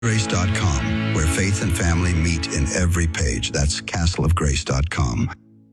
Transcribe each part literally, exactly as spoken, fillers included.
grace dot com, where faith and family meet in every page. That's castle of grace dot com.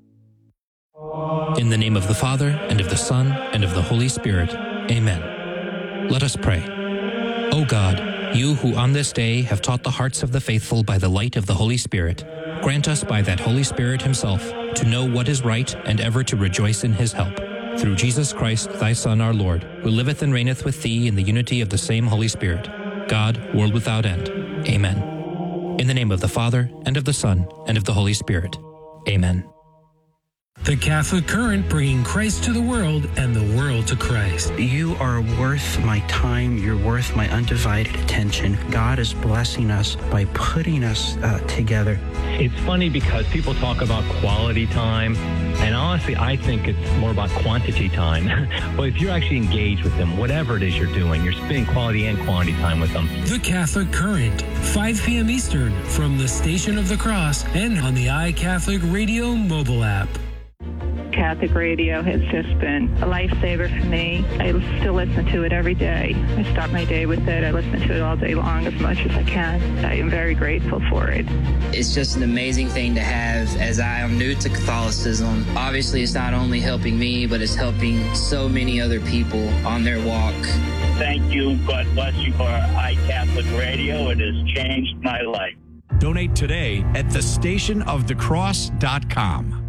In the name of the Father, and of the Son, and of the Holy Spirit. Amen. Let us pray. O God, you who on this day have taught the hearts of the faithful by the light of the Holy Spirit, grant us by that Holy Spirit himself to know what is right and ever to rejoice in his help. Through Jesus Christ, thy Son, our Lord, who liveth and reigneth with thee in the unity of the same Holy Spirit, God, world without end. Amen. In the name of the Father, and of the Son, and of the Holy Spirit. Amen. The Catholic Current, bringing Christ to the world and the world to Christ. You are worth my time. You're worth my undivided attention. God is blessing us by putting us uh, together. It's funny because people talk about quality time, and honestly, I think it's more about quantity time. But if you're actually engaged with them, whatever it is you're doing, you're spending quality and quantity time with them. The Catholic Current, five p.m. Eastern, from the Station of the Cross and on the iCatholic Radio mobile app. Catholic radio has just been a lifesaver for me. I still listen to it every day. I start my day with it. I listen to it all day long as much as I can. I am very grateful for it. It's just an amazing thing to have, as I am new to Catholicism. Obviously, it's not only helping me, but it's helping so many other people on their walk. Thank you. God bless you for iCatholic Radio. It has changed my life. Donate today at the station of the cross dot com.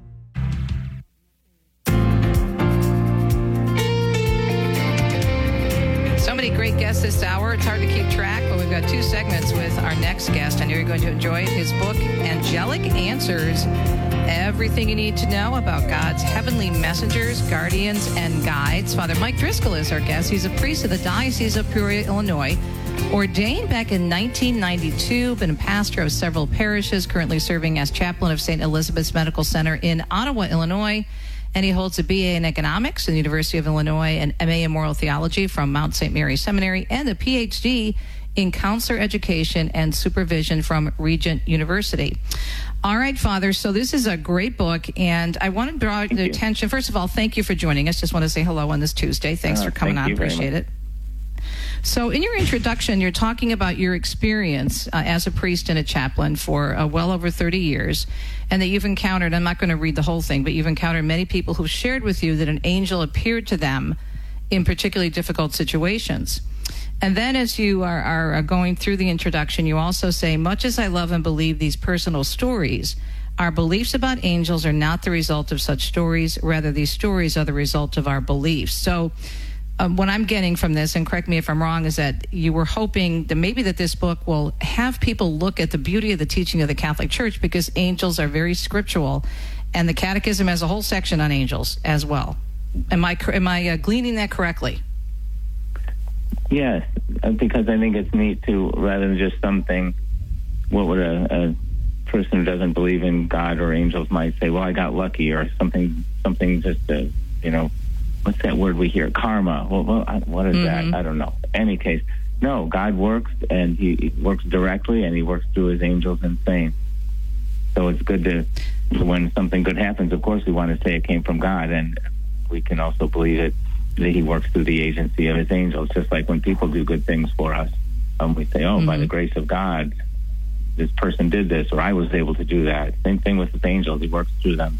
So many great guests this hour. It's hard to keep track, but we've got two segments with our next guest. I know you're going to enjoy it. His book, Angelic Answers, everything you need to know about God's heavenly messengers, guardians, and guides. Father Mike Driscoll is our guest. He's a priest of the Diocese of Peoria, Illinois. Ordained back in nineteen ninety-two, been a pastor of several parishes, currently serving as chaplain of Saint Elizabeth's Medical Center in Ottawa, Illinois. And he holds a B A in economics at the University of Illinois, an M A in moral theology from Mount Saint Mary Seminary, and a P H D in counselor education and supervision from Regent University. All right, Father, so this is a great book, and I want to draw your attention. First of all, thank you for joining us. Just want to say hello on this Tuesday. Thanks uh, for coming thank on. Appreciate it. So in your introduction, you're talking about your experience uh, as a priest and a chaplain for uh, well over thirty years, and that you've encountered, I'm not going to read the whole thing, but you've encountered many people who've shared with you that an angel appeared to them in particularly difficult situations. And then as you are, are going through the introduction, you also say, much as I love and believe these personal stories, our beliefs about angels are not the result of such stories. Rather, these stories are the result of our beliefs. So Um, what I'm getting from this, and correct me if I'm wrong, is that you were hoping that maybe that this book will have people look at the beauty of the teaching of the Catholic Church, because angels are very scriptural, and the Catechism has a whole section on angels as well. Am I am I uh, gleaning that correctly? Yes, because I think it's neat to, rather than just something, what would a, a person who doesn't believe in God or angels might say, well, I got lucky, or something, something just, uh, you know, what's that word we hear? Karma. Well, well what is mm-hmm. that? I don't know. In any case, no, God works, and he, he works directly, and he works through his angels and saints. So it's good to, when something good happens, of course, we want to say it came from God, and we can also believe it, that he works through the agency of his angels, just like when people do good things for us. Um, we say, oh, mm-hmm. by the grace of God, this person did this, or I was able to do that. Same thing with his angels. He works through them.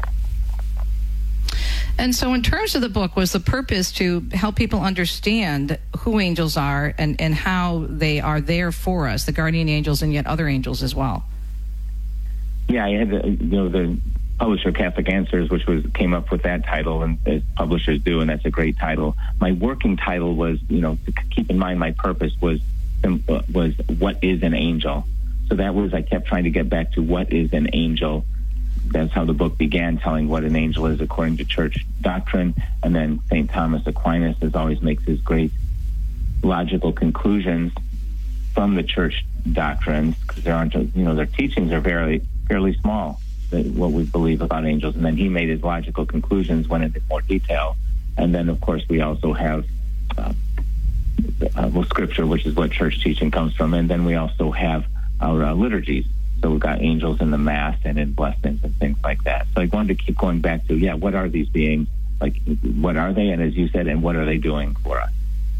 And so in terms of the book, was the purpose to help people understand who angels are and, and how they are there for us, the guardian angels and yet other angels as well? Yeah, I had, the, you know, the publisher Catholic Answers, which was came up with that title, and as publishers do, and that's a great title. My working title was, you know, to keep in mind my purpose was, was what is an angel? So that was, I kept trying to get back to what is an angel. That's how the book began, telling what an angel is according to church doctrine. And then Saint Thomas Aquinas as always makes his great logical conclusions from the church doctrines, because there aren't, you know, their teachings are very fairly small, what we believe about angels. And then he made his logical conclusions, went into more detail. And then, of course, we also have uh, uh, well, scripture, which is what church teaching comes from. And then we also have our uh, liturgies. So we've got angels in the Mass and in blessings and things like that. So I wanted to keep going back to, yeah, what are these beings? Like, what are they? And as you said, and what are they doing for us?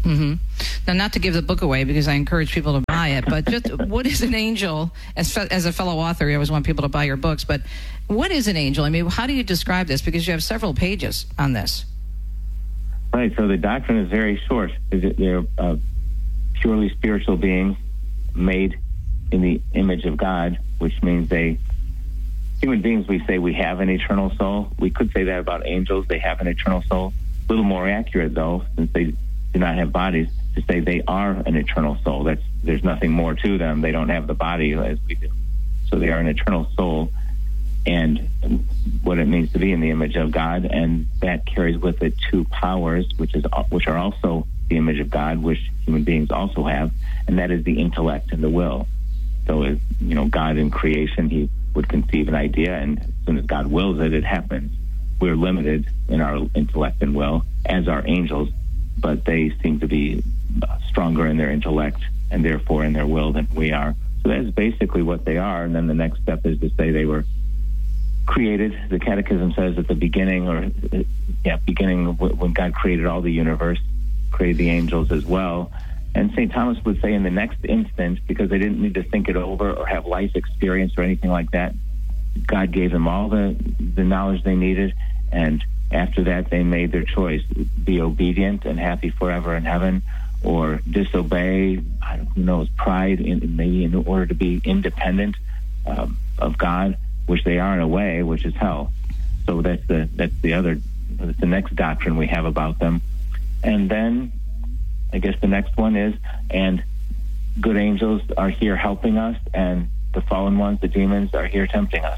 Mm-hmm. Now, not to give the book away because I encourage people to buy it, but just what is an angel? As fe- as a fellow author, I always want people to buy your books. But what is an angel? I mean, how do you describe this? Because you have several pages on this. Right. So the doctrine is very short. They're uh, purely spiritual beings made in the image of God, which means they. Human beings, we say we have an eternal soul. We could say that about angels. They have an eternal soul. A little more accurate, though, since they do not have bodies, to say they are an eternal soul. That's there's nothing more to them. They don't have the body as we do. So they are an eternal soul, and what it means to be in the image of God, and that carries with it two powers, which is which are also the image of God, which human beings also have, and that is the intellect and the will. So, as you know, God in creation, He would conceive an idea, and as soon as God wills it, it happens. We're limited in our intellect and will, as are angels, but they seem to be stronger in their intellect and therefore in their will than we are. So that's basically what they are. And then the next step is to say they were created. The Catechism says at the beginning, or yeah, beginning when God created all the universe, created the angels as well. And Saint Thomas would say in the next instant, because they didn't need to think it over or have life experience or anything like that, God gave them all the, the knowledge they needed, and after that they made their choice: be obedient and happy forever in heaven, or disobey, I don't know, pride, in, maybe in order to be independent um, of God, which they are in a way, which is hell. So that's the that's the other, that's the next doctrine we have about them. And then I guess the next one is, and good angels are here helping us, and the fallen ones, the demons, are here tempting us.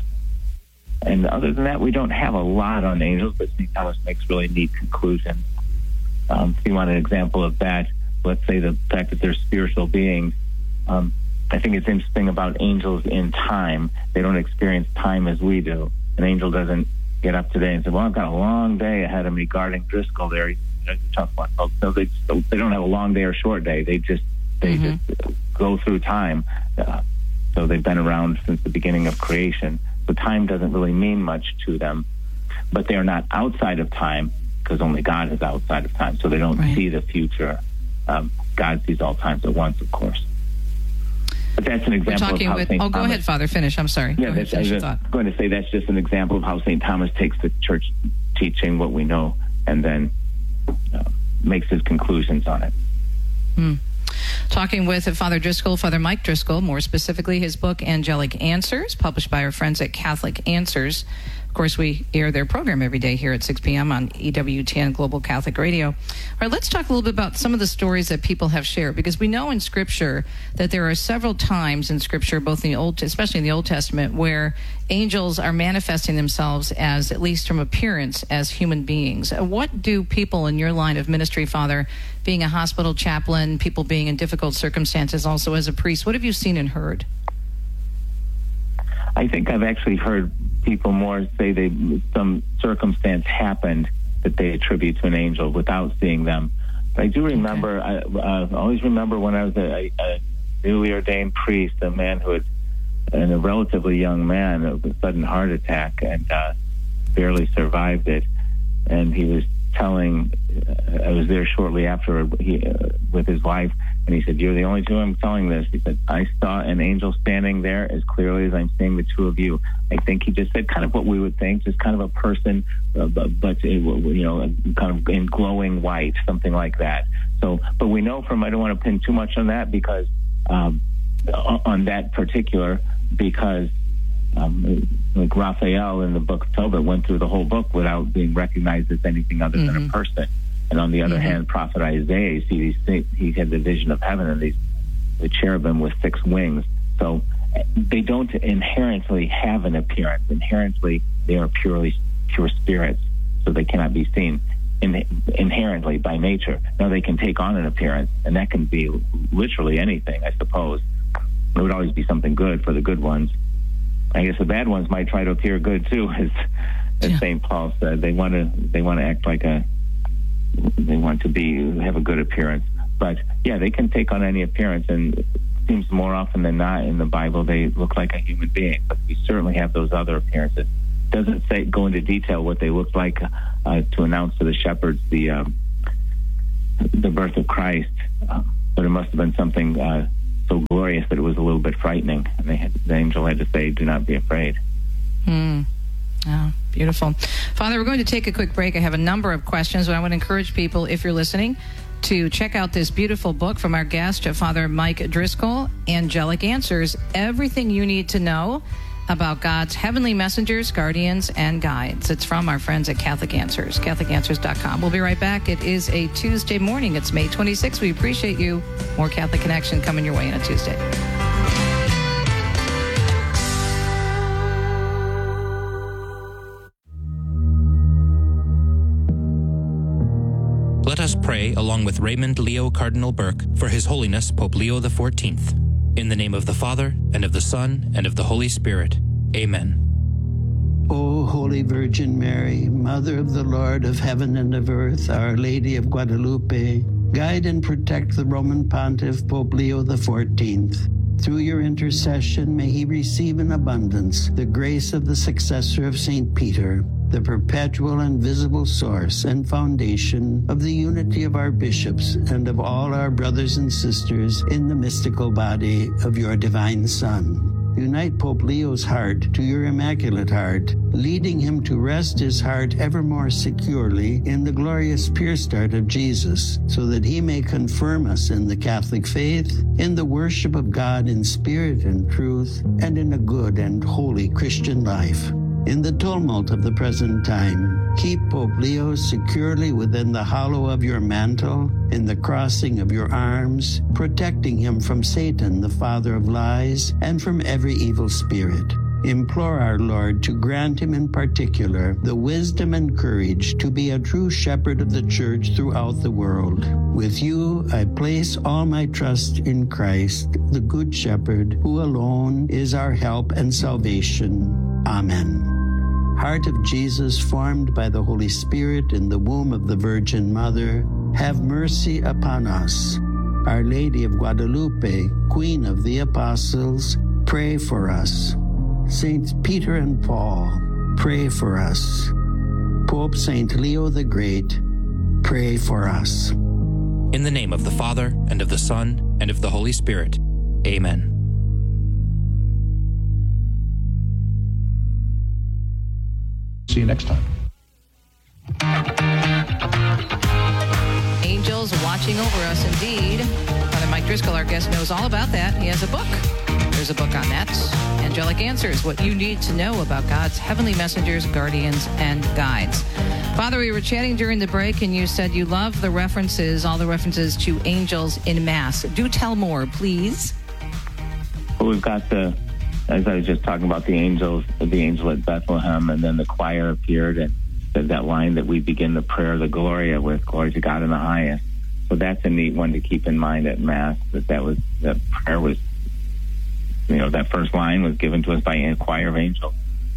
And other than that, we don't have a lot on angels, but Saint Thomas makes really neat conclusions. Um, if you want an example of that, let's say the fact that they're spiritual beings. Um, I think it's interesting about angels in time. They don't experience time as we do. An angel doesn't get up today and say, well, I've got a long day ahead of me guarding Driscoll there. He's a tough one. So they, so they don't have a long day or short day. They just they mm-hmm. just go through time. Uh, so they've been around since the beginning of creation. So time doesn't really mean much to them. But they are not outside of time, because only God is outside of time. So they don't right. see the future. Um, God sees all times at once, of course. But that's an example of how with, Saint Oh, go Thomas, ahead, Father. Finish. I'm sorry. Yeah, go that's, ahead, I was thought. going to say that's just an example of how Saint Thomas takes the church teaching, what we know, and then uh, makes his conclusions on it. Hmm. Talking with Father Driscoll, Father Mike Driscoll, more specifically his book, Angelic Answers, published by our friends at Catholic Answers. Of course, we air their program every day here at six p.m. on E W T N Global Catholic Radio. All right, let's talk a little bit about some of the stories that people have shared, because we know in Scripture that there are several times in Scripture, both in the Old, especially in the Old Testament, where angels are manifesting themselves as, at least from appearance, as human beings. What do people in your line of ministry, Father, being a hospital chaplain, people being in difficult circumstances, also as a priest, what have you seen and heard? I think I've actually heard people more say they some circumstance happened that they attribute to an angel without seeing them. But I do remember, okay. I uh, always remember when I was a, a newly ordained priest, a man who had, and a relatively young man, a sudden heart attack, and uh, barely survived it. And he was telling, uh, I was there shortly after he, uh, with his wife, and he said, "You're the only two I'm telling this." He said, "I saw an angel standing there as clearly as I'm seeing the two of you." I think he just said kind of what we would think, just kind of a person, uh, but, you know, kind of in glowing white, something like that. So, but we know from, I don't want to pin too much on that because, um, on that particular, because um, like Raphael in the book of Tobit went through the whole book without being recognized as anything other mm-hmm. than a person. And on the other mm-hmm. hand, Prophet Isaiah, you see these things, he had the vision of heaven and these the cherubim with six wings. So they don't inherently have an appearance. Inherently, they are purely pure spirits, so they cannot be seen in, inherently by nature. Now they can take on an appearance, and that can be literally anything, I suppose. It would always be something good for the good ones. I guess the bad ones might try to appear good too, as as yeah. Saint Paul said. They want to they want to act like a they want to be have a good appearance. But yeah, they can take on any appearance, and it seems more often than not in the Bible they look like a human being. But we certainly have those other appearances. It doesn't say go into detail what they looked like uh, to announce to the shepherds the um, the birth of Christ, uh, but it must have been something uh, so glorious that it was a little bit frightening. And they had, the angel had to say, "Do not be afraid." Hmm. Oh, beautiful. Father, we're going to take a quick break. I have a number of questions, but I want to encourage people, if you're listening, to check out this beautiful book from our guest, Father Mike Driscoll, Angelic Answers, everything you need to know about God's heavenly messengers, guardians, and guides. It's from our friends at Catholic Answers, catholic answers dot com. We'll be right back. It is a Tuesday morning. It's May twenty-sixth. We appreciate you. More Catholic Connection coming your way on a Tuesday. Let us pray along with Raymond Leo Cardinal Burke for His Holiness Pope Leo the fourteenth. In the name of the Father, and of the Son, and of the Holy Spirit. Amen. O Holy Virgin Mary, Mother of the Lord of heaven and of earth, Our Lady of Guadalupe, guide and protect the Roman Pontiff Pope Leo the fourteenth. Through your intercession, may he receive in abundance the grace of the successor of Saint Peter, the perpetual and visible source and foundation of the unity of our bishops and of all our brothers and sisters in the mystical body of your divine Son. Unite Pope Leo's heart to your Immaculate Heart, leading him to rest his heart ever more securely in the glorious pure start of Jesus, so that he may confirm us in the Catholic faith, in the worship of God in spirit and truth, and in a good and holy Christian life. In the tumult of the present time, keep Pope Leo securely within the hollow of your mantle, in the crossing of your arms, protecting him from Satan, the father of lies, and from every evil spirit. Implore our Lord to grant him in particular the wisdom and courage to be a true shepherd of the Church throughout the world. With you, I place all my trust in Christ, the Good Shepherd, who alone is our help and salvation. Amen. Heart of Jesus, formed by the Holy Spirit in the womb of the Virgin Mother, have mercy upon us. Our Lady of Guadalupe, Queen of the Apostles, pray for us. Saints Peter and Paul, pray for us. Pope Saint Leo the Great, pray for us. In the name of the Father, and of the Son, and of the Holy Spirit. Amen. See you next time. Angels watching over us, indeed. Father Mike Driscoll, our guest, knows all about that. He has a book. There's a book on that. Angelic Answers, what you need to know about God's heavenly messengers, guardians, and guides. Father, we were chatting during the break, and you said you love the references, all the references to angels in Mass. Do tell more, please. Well, we've got the... As I was just talking about the angels, the angel at Bethlehem, and then the choir appeared and said that line that we begin the prayer, the Gloria, with glory to God in the highest. So that's a neat one to keep in mind at Mass, that that was, that prayer was, you know, that first line was given to us by a choir of angels.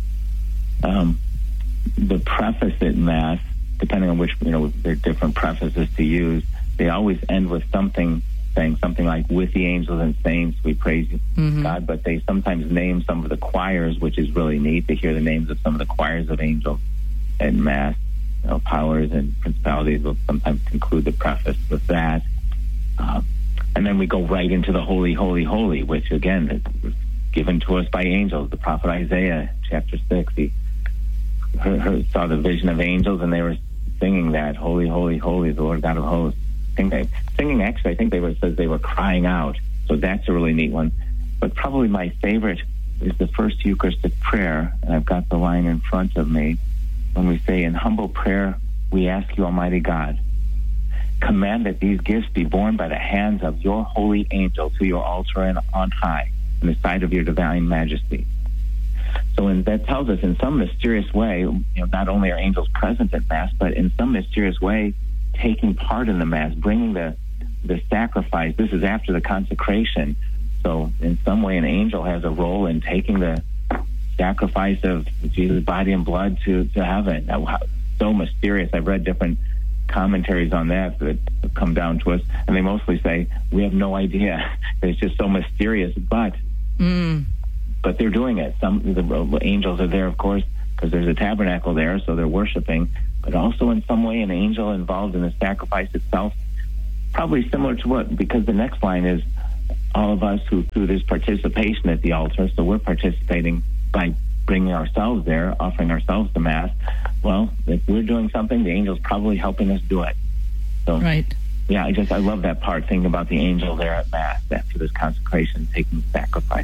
Um, the preface at Mass, depending on which, you know, there are different prefaces to use, they always end with something saying something like, with the angels and saints, we praise you, mm-hmm. God, but they sometimes name some of the choirs, which is really neat to hear the names of some of the choirs of angels in Mass. You know, powers and principalities will sometimes conclude the preface with that. Uh, and then we go right into the Holy, Holy, Holy, which, again, was given to us by angels. The prophet Isaiah, chapter six, he heard, heard, saw the vision of angels, and they were singing that, Holy, Holy, Holy, the Lord God of hosts. They, singing, actually, I think they were says they were crying out. So that's a really neat one. But probably my favorite is the first Eucharistic prayer, and I've got the line in front of me, when we say, in humble prayer, we ask you, Almighty God, command that these gifts be borne by the hands of your holy angel to your altar and on high, in the sight of your divine majesty. So in, that tells us in some mysterious way, you know, not only are angels present at Mass, but in some mysterious way, taking part in the Mass, bringing the the sacrifice. This is after the consecration. So in some way, an angel has a role in taking the sacrifice of Jesus' body and blood to, to heaven. Now, so mysterious. I've read different commentaries on that that have come down to us, and they mostly say, we have no idea. It's just so mysterious, but mm. but they're doing it. Some the angels are there, of course, because there's a tabernacle there, so they're worshiping, but also in some way an angel involved in the sacrifice itself. probably similar to what, because the next line is all of us who through this participation at the altar, so we're participating by bringing ourselves there, offering ourselves to Mass. Well, if we're doing something, the angel's probably helping us do it. So, right. Yeah, I just I love that part, thinking about the angel there at Mass after this consecration, taking sacrifice.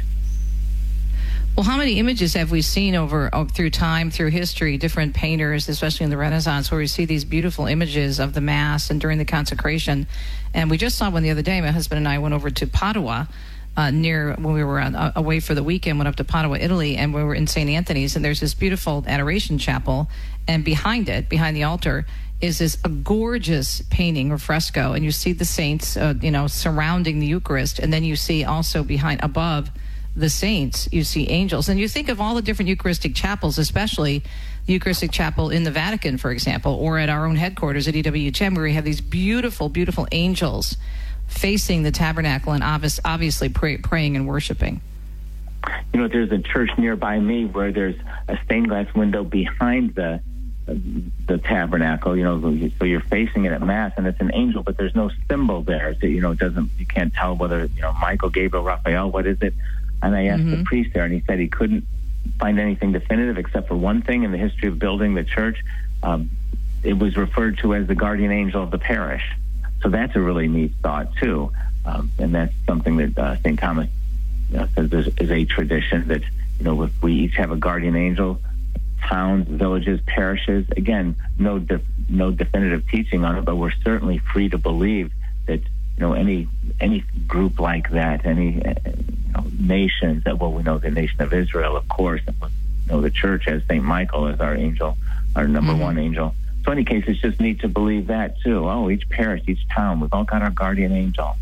Well, how many images have we seen over oh, through time, through history, different painters, especially in the Renaissance, where we see these beautiful images of the Mass and during the consecration. And we just saw one the other day. My husband and I went over to Padua, uh, near when we were on, uh, away for the weekend, went up to Padua, Italy, and we were in Saint Anthony's, and there's this beautiful adoration chapel, and behind it, behind the altar, is this a gorgeous painting or fresco, and you see the saints, uh, you know, surrounding the Eucharist, and then you see also behind, above the saints, you see angels. And you think of all the different Eucharistic chapels, especially the Eucharistic chapel in the Vatican, for example, or at our own headquarters at E W H M, where we have these beautiful, beautiful angels facing the tabernacle and obvious, obviously pray, praying and worshiping. You know, there's a church nearby me where there's a stained glass window behind the the tabernacle, you know, so you're facing it at Mass, and it's an angel, but there's no symbol there. So, you know, it doesn't, you can't tell whether, you know, Michael, Gabriel, Raphael, what is it? And I asked mm-hmm. the priest there, and he said he couldn't find anything definitive except for one thing in the history of building the church. Um, it was referred to as the guardian angel of the parish. So that's a really neat thought, too. Um, and that's something that uh, Saint Thomas you know, says is, is a tradition that, you know, if we each have a guardian angel, towns, villages, parishes, again, no def- no definitive teaching on it, but we're certainly free to believe that, you know, any any group like that, any uh, you know, nations, that, well, we know the nation of Israel, of course, and you know, the church has Saint Michael as our angel, our number mm-hmm. one angel. So in any case, it's just neat to believe that, too. Oh, each parish, each town, we've all got our guardian angel.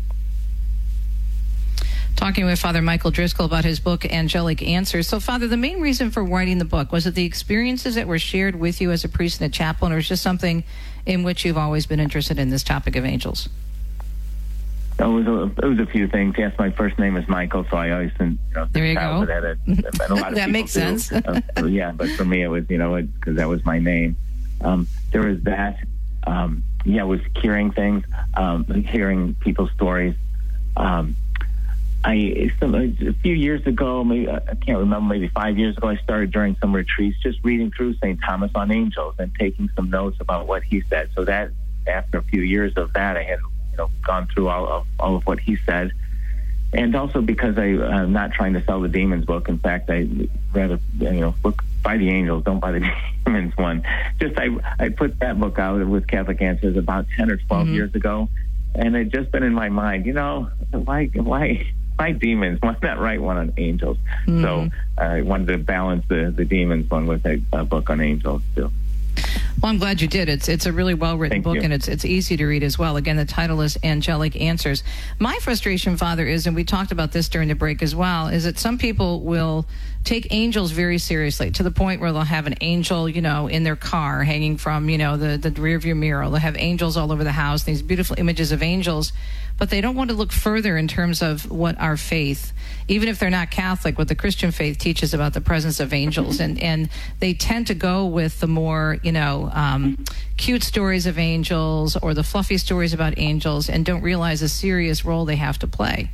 Talking with Father Michael Driscoll about his book, Angelic Answers. So, Father, the main reason for writing the book, was it the experiences that were shared with you as a priest and a chaplain, or is just something in which you've always been interested in this topic of angels? It was a, it was a few things. Yes, my first name is Michael, so I always, you know, there you go. That, it, and a lot of that makes do. sense. uh, so, yeah, but for me, it was, you know, because that was my name. Um, there was that. Um, yeah, it was hearing things, um, hearing people's stories. Um, I some, a few years ago, maybe I can't remember, maybe five years ago, I started during some retreats just reading through Saint Thomas on angels and taking some notes about what he said. So that after a few years of that, I had you know gone through all of all of what he said, and also because I, I'm not trying to sell the demons book. In fact, I rather you know look buy the angels, don't buy the demons one. Just I I put that book out with Catholic Answers about ten or twelve mm-hmm. years ago, and it just been in my mind. You know why why. Why demons? Why not write one on angels? Mm-hmm. So I wanted to balance the, the demons one with a, a book on angels too. Well, I'm glad you did. It's it's a really well-written Thank book, you. and it's it's easy to read as well. Again, the title is Angelic Answers. My frustration, Father, is, and we talked about this during the break as well, is that some people will take angels very seriously to the point where they'll have an angel, you know, in their car hanging from, you know, the, the rearview mirror. They'll have angels all over the house, these beautiful images of angels, but they don't want to look further in terms of what our faith, even if they're not Catholic, what the Christian faith teaches about the presence of angels. And, and they tend to go with the more, you know, um, cute stories of angels or the fluffy stories about angels and don't realize the serious role they have to play.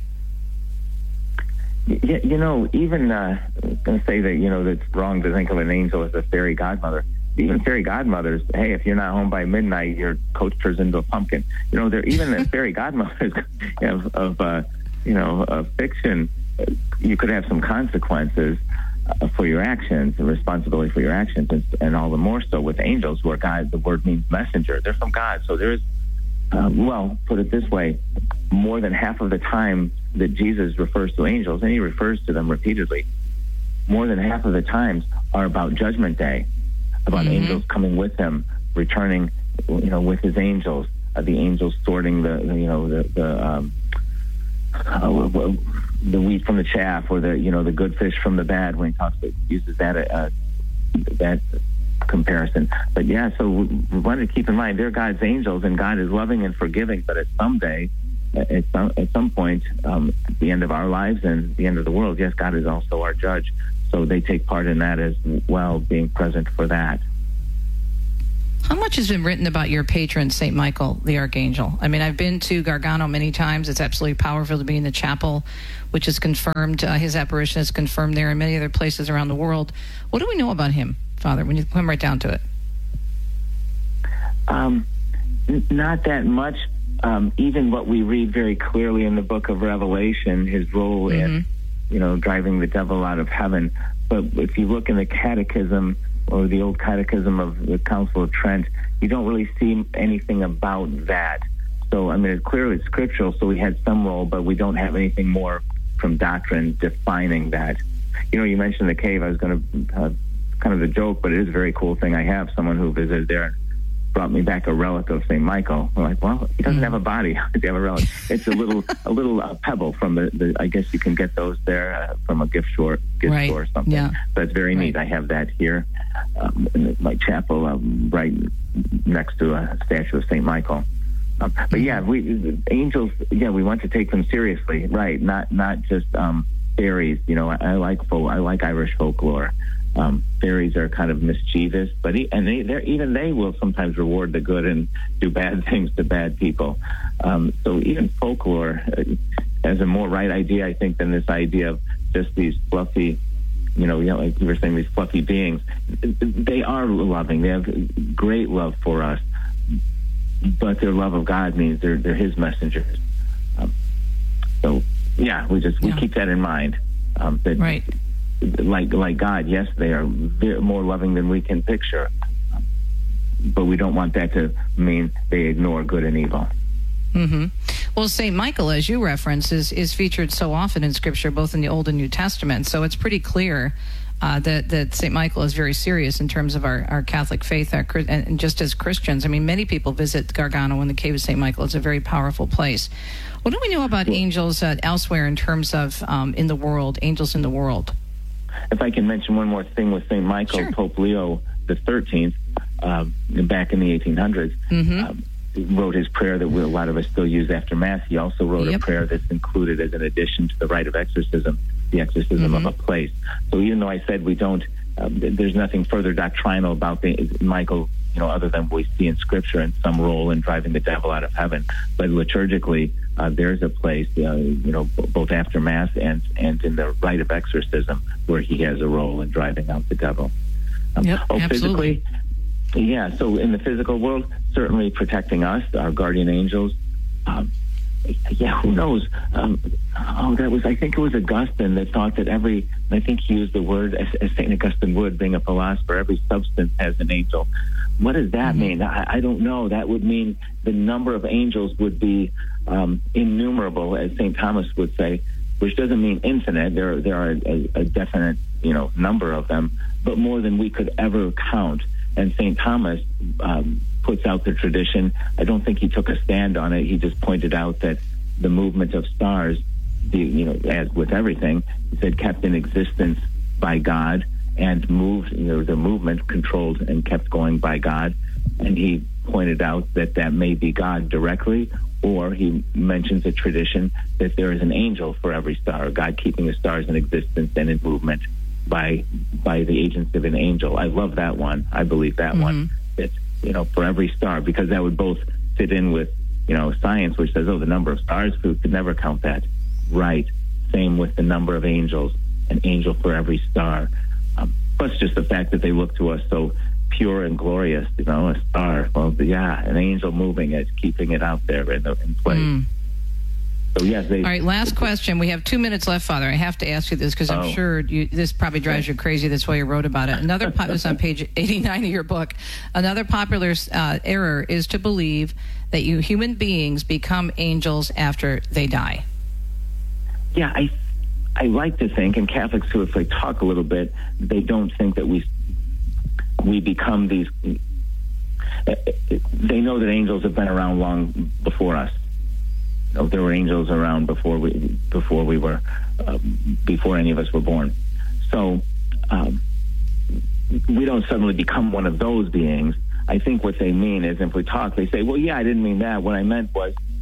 You, you know, even, uh, I was going to say that, you know, that's wrong to think of an angel as a fairy godmother. Even fairy godmothers, hey, if you're not home by midnight, your coach turns into a pumpkin. You know, they're even the fairy godmothers of, of uh, you know, of fiction. You could have some consequences uh, for your actions, and responsibility for your actions, and, and all the more so with angels, where God, the word means messenger. They're from God, so there's, uh, well, put it this way, more than half of the time that Jesus refers to angels, and he refers to them repeatedly, more than half of the times are about Judgment Day, about mm-hmm. angels coming with him, returning, you know, with his angels, uh, the angels sorting the, you know, the the, um, uh, the wheat from the chaff, or the, you know, the good fish from the bad. When he talks, about, uses that uh, that comparison. But yeah, so we want to keep in mind they're God's angels, and God is loving and forgiving. But at some day, at some at some point, um, at the end of our lives and the end of the world, yes, God is also our judge. So they take part in that as well, being present for that. How much has been written about your patron, Saint Michael the Archangel? I mean, I've been to Gargano many times. It's absolutely powerful to be in the chapel, which is confirmed. Uh, his apparition is confirmed there and many other places around the world. What do we know about him, Father, when you come right down to it? Um, n- not that much. Um, even what we read very clearly in the book of Revelation, his role mm-hmm. in, you know, driving the devil out of heaven. But if you look in the Catechism or the old Catechism of the Council of Trent, you don't really see anything about that. So, I mean, it's clearly scriptural, so we had some role, but we don't have anything more from doctrine defining that. You know, you mentioned the cave. I was going to, uh, kind of a joke, but it is a very cool thing. I have someone who visited there brought me back a relic of Saint Michael. I'm like, well, he doesn't have a body. How does he have a relic? It's a little, a little uh, pebble from the, the. I guess you can get those there uh, from a gift store, gift right. store or something. Yeah. But it's very right. neat. I have that here um, in my chapel, um, right next to a statue of Saint Michael. Um, but yeah, we angels. Yeah, we want to take them seriously, right? Not not just um, fairies. You know, I, I like folk, I like Irish folklore. Um, fairies are kind of mischievous, but he, and they, even they will sometimes reward the good and do bad things to bad people. Um, so even folklore uh, has a more right idea, I think, than this idea of just these fluffy, you know, you know, like you were saying, these fluffy beings. They are loving. They have great love for us, but their love of God means they're they're His messengers. Um, so yeah, we just we yeah. keep that in mind. Um, that, right. Like like God, yes, they are very, more loving than we can picture, but we don't want that to mean they ignore good and evil. Mm-hmm. Well, Saint Michael, as you reference, is, is featured so often in Scripture, both in the Old and New Testament, so it's pretty clear uh, that, that Saint Michael is very serious in terms of our, our Catholic faith, our, and just as Christians. I mean, many people visit Gargano and the Cave of Saint Michael. It's a very powerful place. What do we know about angels uh, elsewhere in terms of um, in the world, angels in the world? If I can mention one more thing with Saint Michael, sure. Pope Leo the thirteenth, uh, back in the eighteen hundreds, mm-hmm. uh, wrote his prayer that we, a lot of us still use after Mass. He also wrote yep. a prayer that's included as an addition to the rite of exorcism, the exorcism mm-hmm. of a place. So even though I said we don't, um, there's nothing further doctrinal about the, Michael, you know, other than we see in Scripture and some role in driving the devil out of heaven. But liturgically, uh, there's a place, uh, you know, b- both after Mass and and in the rite of exorcism where he has a role in driving out the devil. Um, yep, oh, absolutely. Physically, yeah. So in the physical world, certainly protecting us, our guardian angels. Um, yeah, who knows? Um, oh, that was, I think it was Augustine that thought that every, I think he used the word, as, as Saint Augustine would, being a philosopher, every substance has an angel. What does that mm-hmm. mean? I, I don't know. That would mean the number of angels would be um, innumerable, as Saint Thomas would say, which doesn't mean infinite. There, there are a, a definite, you know, number of them, but more than we could ever count. And Saint Thomas um, puts out the tradition. I don't think he took a stand on it. He just pointed out that the movement of stars, the, you know, as with everything, he said kept in existence by God and moved, you know, the movement controlled and kept going by God. And he pointed out that that may be God directly, or he mentions a tradition that there is an angel for every star, God keeping the stars in existence and in movement by by the agency of an angel. I love that one. I believe that mm-hmm. one. It's, you know, for every star, because that would both fit in with, you know, science, which says, oh, the number of stars, we could never count that. Right. Same with the number of angels, an angel for every star. Um, plus just the fact that they look to us so pure and glorious, you know, a star. Well, yeah, an angel moving it, keeping it out there in, the, in place. Mm. So, yes, they, all right, last question. We have two minutes left, Father. I have to ask you this because I'm oh. sure you, this probably drives you crazy. That's why you wrote about it. Another po- this is on page eighty-nine of your book. Another popular uh, error is to believe that you human beings become angels after they die. Yeah, I I like to think, and Catholics too, if they talk a little bit, they don't think that we we become these. They know that angels have been around long before us. You know, there were angels around before we before we were uh, before any of us were born. So um, we don't suddenly become one of those beings. I think what they mean is, if we talk, they say, "Well, yeah, I didn't mean that. What I meant was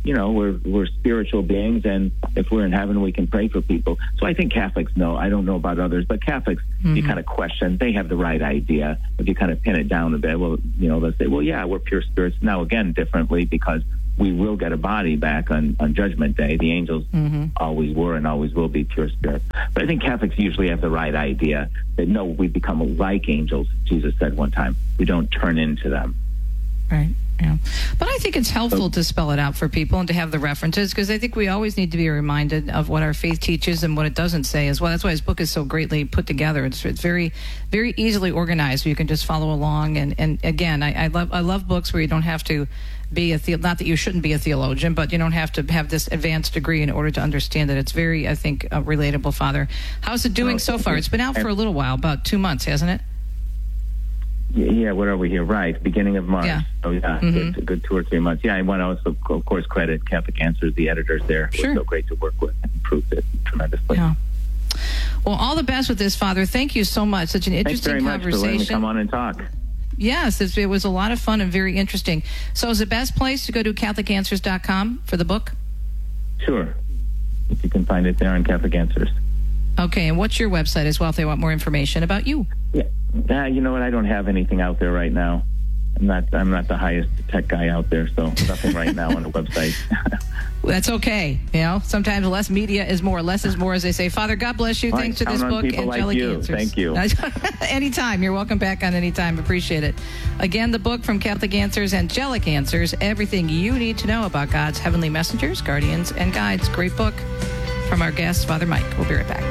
you know, we're we're spiritual beings, and if we're in heaven, we can pray for people. So I think Catholics know. I don't know about others, but Catholics, mm-hmm. you kind of question. They have the right idea. If you kind of pin it down a bit, well, you know, they'll say, well, yeah, we're pure spirits. Now, again, differently, because we will get a body back on, on Judgment Day. The angels mm-hmm. always were and always will be pure spirits. But I think Catholics usually have the right idea that, no, we become like angels, Jesus said one time. We don't turn into them. Right. Yeah. But I think it's helpful to spell it out for people and to have the references, because I think we always need to be reminded of what our faith teaches and what it doesn't say as well. That's why his book is so greatly put together. It's it's very, very easily organized. So you can just follow along. And, and again, I, I love I love books where you don't have to be a the, not that you shouldn't be a theologian, but you don't have to have this advanced degree in order to understand it. It's very, I think, uh, relatable, Father. How's it doing so far? It's been out for a little while, about two months, hasn't it? Yeah, what are we here? Right, beginning of March. Yeah. Oh, yeah, mm-hmm. good, a good two or three months. Yeah, I want to also, of course, credit Catholic Answers, the editors there. It sure. was so great to work with and improved it tremendously. Yeah. Well, all the best with this, Father. Thank you so much. Such an interesting Thanks very conversation. Much for letting me come on and talk. Yes, it was a lot of fun and very interesting. So is the best place to go to Catholic Answers dot com for the book? Sure. You can find it there on Catholic Answers. Okay, and what's your website as well if they want more information about you? Yeah, uh, you know what? I don't have anything out there right now. I'm not. I'm not the highest tech guy out there, so nothing right now on the website. That's okay. You know, sometimes less media is more. Less is more, as they say. Father, God bless you. Well, Thanks for this book, Angelic like you. Answers. Thank you. Anytime. You're welcome back on anytime. Appreciate it. Again, the book from Catholic Answers, Angelic Answers, everything you need to know about God's heavenly messengers, guardians, and guides. Great book from our guest, Father Mike. We'll be right back.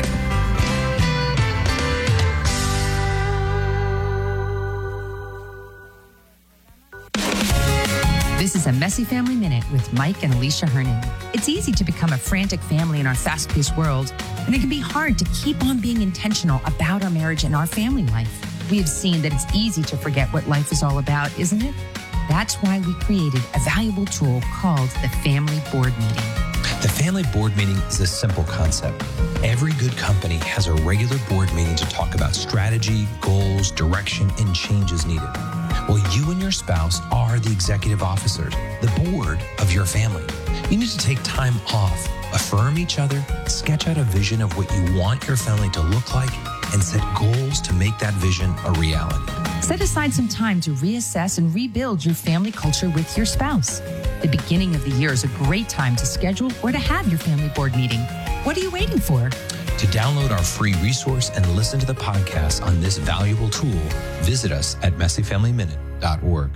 This is a Messy Family Minute with Mike and Alicia Hernon. It's easy to become a frantic family in our fast-paced world, and it can be hard to keep on being intentional about our marriage and our family life. We have seen that it's easy to forget what life is all about, isn't it? That's why we created a valuable tool called the Family Board Meeting. The Family Board Meeting is a simple concept. Every good company has a regular board meeting to talk about strategy, goals, direction, and changes needed. Well, you and your spouse are the executive officers, the board of your family. You need to take time off, affirm each other, sketch out a vision of what you want your family to look like, and set goals to make that vision a reality. Set aside some time to reassess and rebuild your family culture with your spouse. The beginning of the year is a great time to schedule or to have your family board meeting. What are you waiting for? To download our free resource and listen to the podcast on this valuable tool, visit us at messy family minute dot org.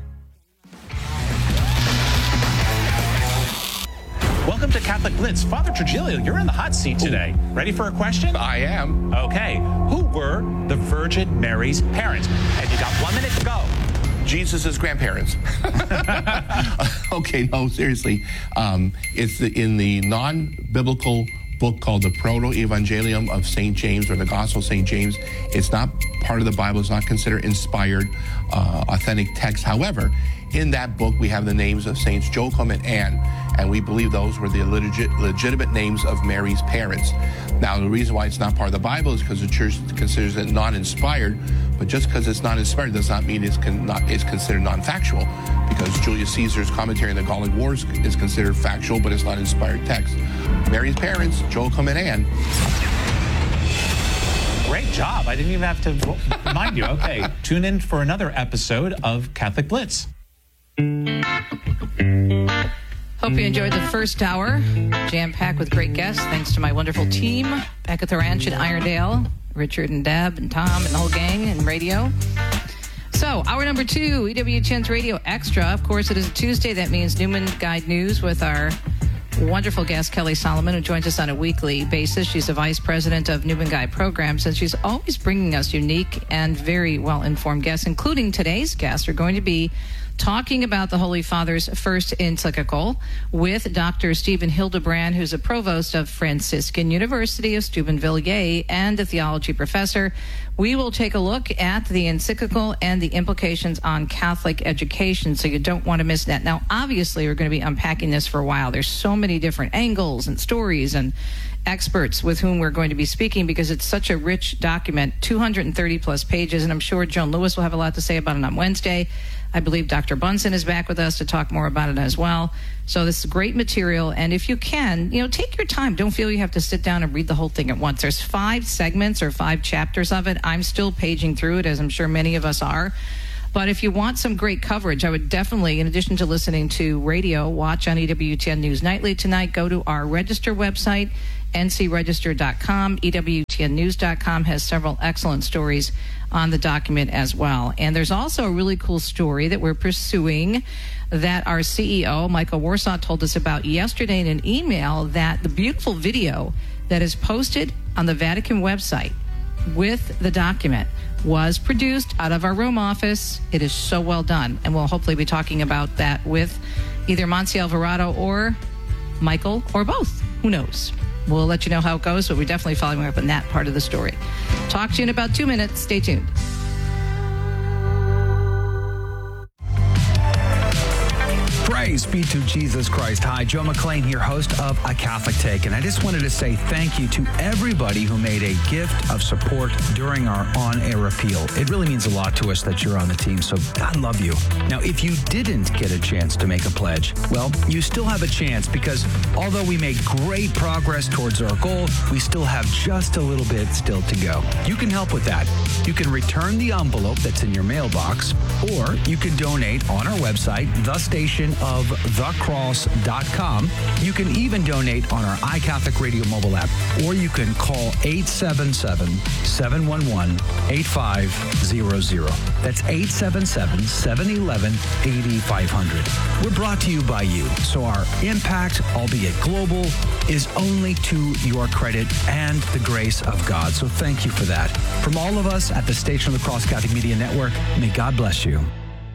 Welcome to Catholic Blitz. Father Trujillo, you're in the hot seat today. Ready for a question? I am. Okay. Who were the Virgin Mary's parents? And you got one minute to go. Jesus' grandparents. Okay, no, seriously. Um, it's the, in the non-biblical book called the Proto-Evangelium of Saint James, or the Gospel of Saint James. It's not part of the Bible. It's not considered inspired, uh, authentic text. However, in that book, we have the names of Saints Joachim and Anne, and we believe those were the legit, legitimate names of Mary's parents. Now, the reason why it's not part of the Bible is because the Church considers it non-inspired, but just because it's not inspired does not mean it's, con- not, it's considered non-factual, because Julius Caesar's commentary on the Gallic Wars is considered factual, but it's not inspired text. Mary's parents, Joachim and Anne. Great job. I didn't even have to remind you. Okay, tune in for another episode of Catholic Blitz. Hope you enjoyed the first hour, jam-packed with great guests. Thanks to my wonderful team back at the ranch in Irondale, Richard and Deb and Tom and the whole gang and radio. So, hour number two, E W T N's Radio Extra. Of course, it is a Tuesday. That means Newman Guide News with our wonderful guest, Kelly Solomon, who joins us on a weekly basis. She's the vice president of Newman Guide Programs, and she's always bringing us unique and very well-informed guests, including today's guests are going to be talking about the Holy Father's first encyclical with Doctor Stephen Hildebrand, who's a provost of Franciscan University of Steubenville, yay, and a theology professor. We will take a look at the encyclical and the implications on Catholic education, so you don't want to miss that. Now, obviously, we're going to be unpacking this for a while. There's so many different angles and stories and experts with whom we're going to be speaking because it's such a rich document, two hundred thirty plus pages, and I'm sure Joan Lewis will have a lot to say about it on Wednesday. I believe Doctor Bunsen is back with us to talk more about it as well. So this is great material. And if you can, you know, take your time. Don't feel you have to sit down and read the whole thing at once. There's five segments or five chapters of it. I'm still paging through it, as I'm sure many of us are. But if you want some great coverage, I would definitely, in addition to listening to radio, watch on E W T N News Nightly tonight. Go to our Register website, N C register dot com. E W T N news dot com has several excellent stories on the document as well. And there's also a really cool story that we're pursuing that our C E O, Michael Warsaw, told us about yesterday in an email, that the beautiful video that is posted on the Vatican website with the document was produced out of our Rome office. It is so well done. And we'll hopefully be talking about that with either Monsi Alvarado or Michael or both. Who knows? We'll let you know how it goes, but we're definitely following up on that part of the story. Talk to you in about two minutes. Stay tuned. Praise be to Jesus Christ. Hi, Joe McLean here, host of A Catholic Take. And I just wanted to say thank you to everybody who made a gift of support during our on-air appeal. It really means a lot to us that you're on the team, so God love you. Now, if you didn't get a chance to make a pledge, well, you still have a chance, because although we made great progress towards our goal, we still have just a little bit still to go. You can help with that. You can return the envelope that's in your mailbox, or you can donate on our website, the station of the cross dot com. You can even donate on our iCatholic Radio mobile app, or you can call eight seven seven, seven one one, eight five zero zero. That's eight seven seven, seven one one, eight five zero zero. We're brought to you by you, so our impact, albeit global, is only to your credit and the grace of God. So thank you for that. From all of us at the Station of the Cross Catholic Media Network, may God bless you.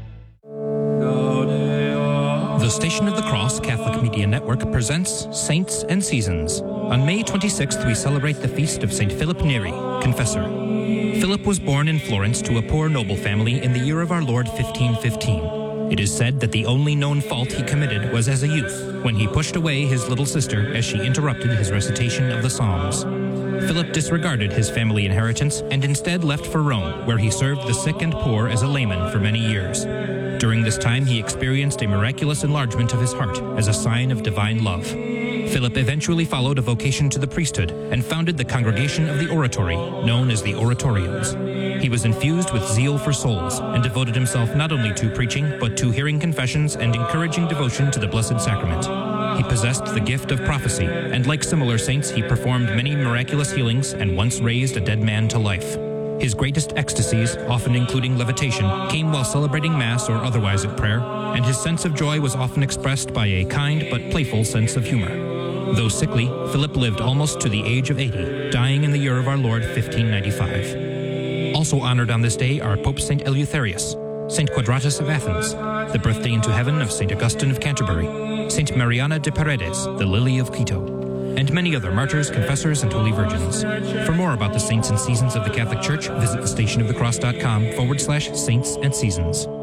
The Station of the Cross Catholic Media Network presents Saints and Seasons. On May twenty-sixth, we celebrate the feast of Saint Philip Neri, Confessor. Philip was born in Florence to a poor noble family in the year of our Lord fifteen fifteen. It is said that the only known fault he committed was as a youth, when he pushed away his little sister as she interrupted his recitation of the Psalms. Philip disregarded his family inheritance and instead left for Rome, where he served the sick and poor as a layman for many years. During this time, he experienced a miraculous enlargement of his heart as a sign of divine love. Philip eventually followed a vocation to the priesthood and founded the Congregation of the Oratory, known as the Oratorians. He was infused with zeal for souls and devoted himself not only to preaching, but to hearing confessions and encouraging devotion to the Blessed Sacrament. He possessed the gift of prophecy, and like similar saints, he performed many miraculous healings and once raised a dead man to life. His greatest ecstasies, often including levitation, came while celebrating Mass or otherwise at prayer, and his sense of joy was often expressed by a kind but playful sense of humor. Though sickly, Philip lived almost to the age of eighty, dying in the year of our Lord fifteen ninety-five. Also honored on this day are Pope Saint Eleutherius, Saint Quadratus of Athens, the birthday into heaven of Saint Augustine of Canterbury, Saint Mariana de Paredes, the Lily of Quito, and many other martyrs, confessors, and holy virgins. For more about the saints and seasons of the Catholic Church, visit the stationofthecross.com forward slash saints and seasons.